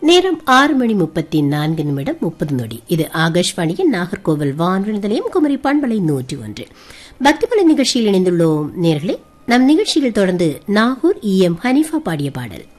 நேரம் 6:34:30 இது ஆகாஷ்வாணியின் நாகர்கோவில் வானொலி நிலையம் குமரி பண்பலை 101 பக்திபல நிகழ்ச்சியில் இணைந்துள்ளோம் நேர்களே. நம் நிகழ்ச்சியில் தொடர்ந்து நாகூர் EM ஹனீஃபா பாடிய பாடல்.